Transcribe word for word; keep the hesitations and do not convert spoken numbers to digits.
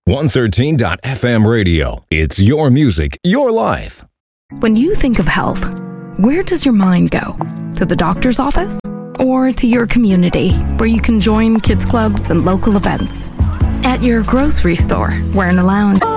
one thirteen dot f m radio. It's your music, your life. When you think of health, where does your mind go? To the doctor's office? Or to your community, where you can join kids clubs and local events? At your grocery store, where in a lounge...